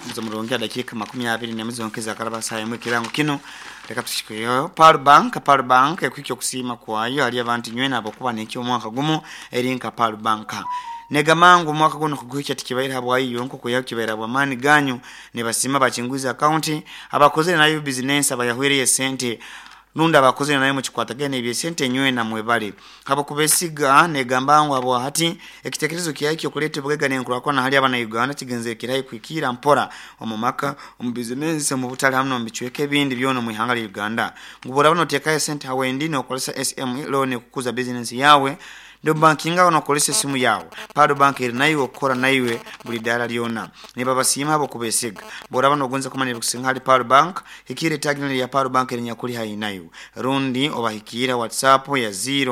muzomurongera dakika 20 ne muzonkeza karabasa mu kirango kino reka tushikuyo Power Bank ekwikyo kusima kwayo ali abantu nywena abakuba n'ekyo mwaka gumu erinka Power Bank negamangu mwaka guno kuguhicha tikibaira bwayi yonko kuyakibaira bwamani ganyu ne basima bakinguza account abakoze nayo business abayahwiriye sente nunda abakoze nayo mu kikwatagene ebye sente nywena mwebali habo kubesiga negambangu abo hati ekitekerezo kiyaki okulete bugega nenkura kwa na hali abana Uganda kigenze kirayi kwikira mpora omumaka mu business mu butali hamno mbichweke bindi byono mu ihanga lya Uganda ngubora bano tekaye sente hawendi no kolesa SME loan kukuza business yawe do bankinga ono kolese simu yawo Power Bank nayo okora nayo buli dala lyona ne babasima abo kubesiga bora bano gonza kumanya kusinga ali Power Bank ikire tagine ya Power Bank nyakuri hayi nayo rundi obahikira WhatsApp ya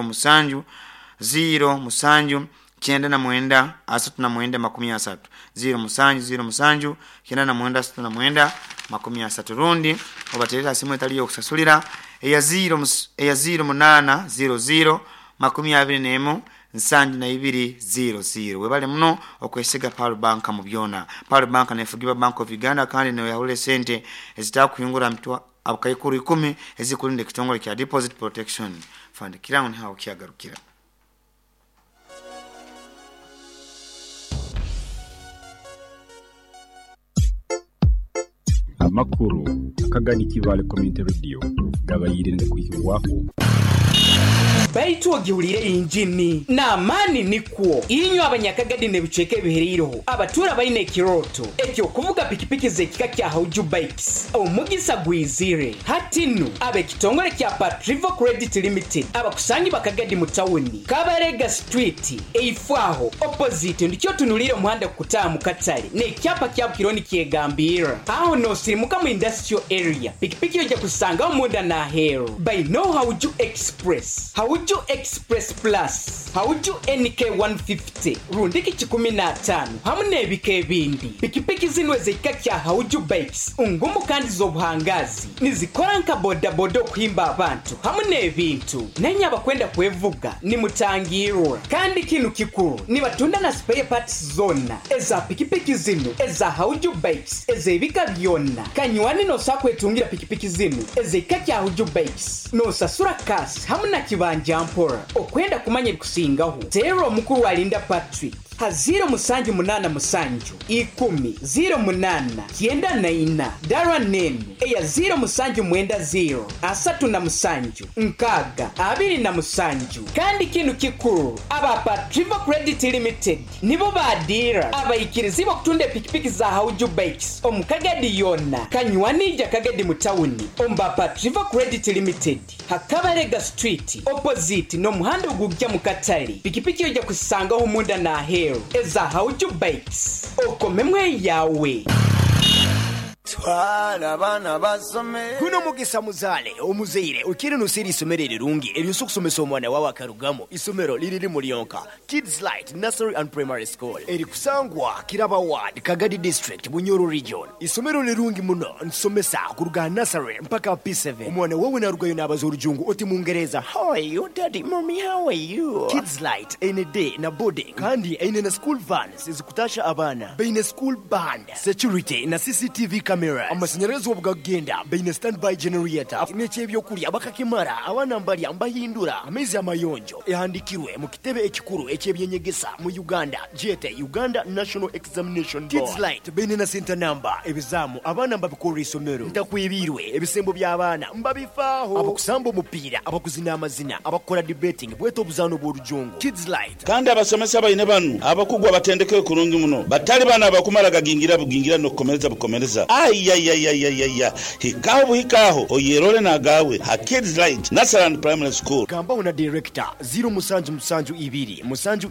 0 kenda na mwenda asatu na mwenda 30 0 kenda na mwenda asatu na mwenda 30 rundi obaterera simu etaliyo kusasulira ya 0800 20 nsanju na 200 webale mno okwesiga Power Bank mu byona Power Bank na Forgive Bank of Uganda kandi no yahule sente ezitakuyungura mtwa abakayikuru 10 ezikulinde kitongole kya Deposit Protection Fund kirango ni hawo kiagarukira amakuru akagani kivale community radio gabayirinde kuyibwaho Baitu ogihurire injini na amani nikwo inyo abanyakagadi ne biceke biheriroho abatura bayine kiroto ekyo kuvuga pikipiki zekika kya Hauju Bikes omugisa gwizire hatinu abe kitongole kya Patrivo Credit Limited abakusanyi bakagadi mu town Kabarega Street eifwaho opposite ndikyo tunulire muhanda kutaa mu Katale ne kyapa kya kironi kiegambira aho no sirimuka mu industrial area pikipiki yoje kusanga omunda na hero by no Hauju Express Hauju Express Plus Hauju NK150 rundiki 15 hamune ebike bindi pikipiki zinwe zekika kya Hauju Bikes ungumu kandi zobuhangazi nizikora nka boda kuhimba abantu hamune ebintu nenya bakwenda kwevuga ni mutangirwa kandi kinu kikuru ni batunda na spare parts zona eza pikipiki zinu eza Hauju Bikes eze ebika byonna kanywani no sakwetungira pikipiki zinu ezekika kya Hauju Bikes no sasura kasi hamuna kibanja mpora okwenda kumanya bikusingaho zero mukuru alinda Patrick ha 0 10 kienda na ina Dara nene eya 0 asatu na musanju nkaga abiri na musanju kandi kinu kikuru aba Patrivo Credit Limited nibo badira abayikirizi bakutunda pikipiki za Hauju Bikes omukagadi yona kanywanija kagadi mutawuni omba Patrivo Credit Limited Hakabarega Street opposite no muhanda ugujja mu Katale pikipiki yoja kusanga ho munda na hero eza Hauju Bikes okomemwe yawe twala bana basome kuno mugisa muzale omuzeire ukiri nusiri isomero rungi eriusukusomesa omwana wawe akarugamo isomero liriri muri yonka Kids Light Nursery and Primary School eri kusangwa Kiraba Ward Kagadi District Bunyoro Region isomero lirungi muno nsomesa kuruga nursery mpaka P7 omwana wawe narugayo nabaza urujungu oti mungereza how are you daddy mommy how are you Kids Light ene day na boarding kandi ene na school vans zikutasha abana beine school band security na CCTV camera amashanyarazi obugagenda beine standby generator n'ekyebyo kuli abakakimara abana mbali ambahindura amezi amayonjo ehandikirwe mu kitebe ekikuru ekyebyenyegesa mu Uganda jete Uganda National Examination Board Kids Light beine na center number ebizamu abana mbabikora isomero ntakwibirwe ebisembo by'abana mbabifaho abakusamba omupira abakuzina amazina abakora debating bweto obuzano bw'orujungu Kids Light kandi abasomesa bayine banu abakugwa batendeke kurungi muno batali bana abakumara gagingira bugingira no bukomereza ya hikaho oyerole na gawe ha Kids Light Nursery and Primary School gamba una director 0 musanju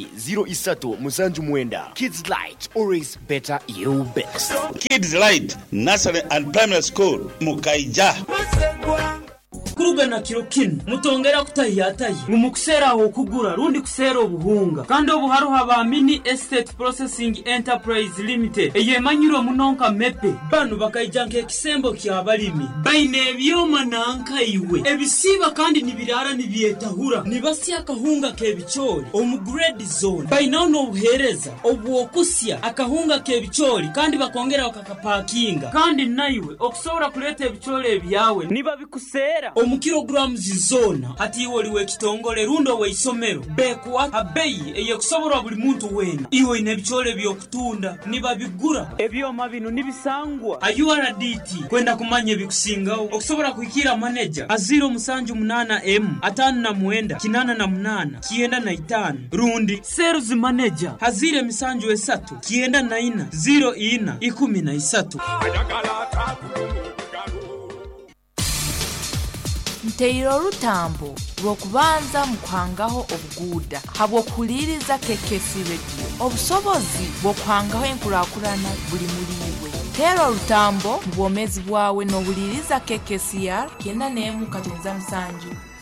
0 Kids Light always better you best Kids Light Nursery and Primary School Mukaija kuruga na kiro kino mutongera kutahiyataye umukusera aho kugura rundi kusera obuhunga kandi obuharuha ba Mini Estate Processing Enterprise Limited eyemanyiro munonka mepe banu bakayijanka ekisembo kyabalimi baine ebyoma nanka iwe ebisiba kandi nibirara nibyetahura nibasya akahunga kebichori omugrade zone bainono obuhereza obwokusya akahunga kebichori kandi bakongera bakakapakinga kandi naiwe okusobora kuleta ebichori ebyawe niba bikusera omukilograms zona hati iwe liwe kitongole rundo we isomero bekuwa abeyi eyekusobora buli muntu wena iwe inebichori byokutunda niba bigura ebyoma bino nibisangwa URDT kwenda kumanya bikusingawo okusobora kuikira manager aziro musanju munana M atanu na muenda kinana na munana kienda na itanu rundi sales manager hazire misanju esatu kienda na ina 0 ina 13 Nteiro rutambo rwokubanza mukwangaho obuguda habwo kuliriza KKC Radio obusobozi bwokwangaho enkurakurana buli muliwe Tero rutambo mubomezi bwawe no buliriza KKCR kenda nemu katunza msanju